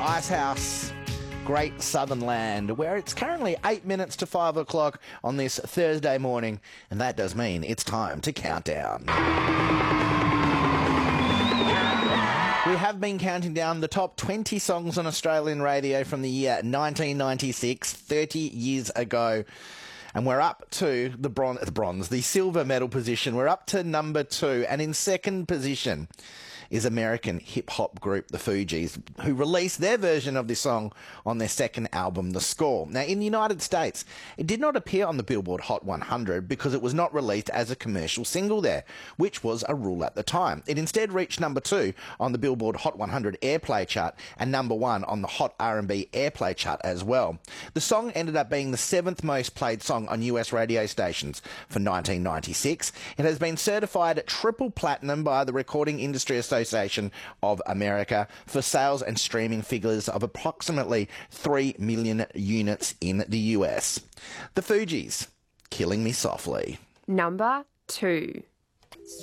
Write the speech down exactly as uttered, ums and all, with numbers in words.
Icehouse, Great Southern Land, where it's currently eight minutes to five o'clock on this Thursday morning, and that does mean it's time to count down. We have been counting down the top twenty songs on Australian radio from the year nineteen ninety-six, thirty years ago. And we're up to the bron- the bronze, the silver medal position. We're up to number two. And in second position is American hip-hop group The Fugees, who released their version of this song on their second album, The Score. Now, in the United States, it did not appear on the Billboard Hot one hundred because it was not released as a commercial single there, which was a rule at the time. It instead reached number two on the Billboard Hot one hundred Airplay chart and number one on the Hot R and B Airplay chart as well. The song ended up being the seventh most played song on U S radio stations for nineteen ninety-six. It has been certified triple platinum by the Recording Industry Association of America for sales and streaming figures of approximately three million units in the U S. The Fugees, Killing Me Softly. Number two.